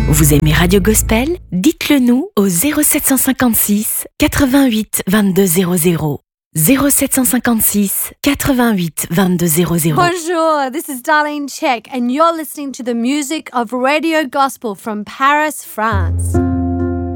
Vous aimez Radio Gospel? Dites-le nous au 0756 88 22 00. 0756 88 22 00. Bonjour, this is Darlene Check, and you're listening to the music of Radio Gospel from Paris, France.